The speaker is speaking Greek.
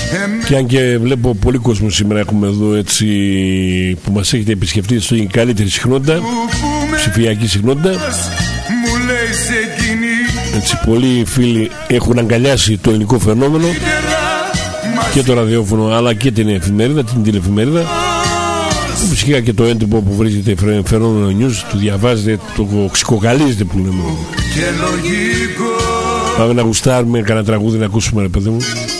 Και αν και βλέπω πολύ κόσμο σήμερα έχουμε εδώ έτσι που μας έχετε επισκεφτεί στην καλύτερη συχνότητα, ψηφιακή συχνότητα. Έτσι πολλοί φίλοι έχουν αγκαλιάσει το ελληνικό φαινόμενο και το ραδιόφωνο αλλά και την εφημερίδα, την τηλεφημερίδα. Φυσικά και το έντυπο που βρίσκεται φαινόμενο news, το διαβάζετε, το ξυκοκαλίζετε που λέμε. Πάμε να γουστάρουμε κανένα τραγούδι να ακούσουμε, ρε παιδί μου.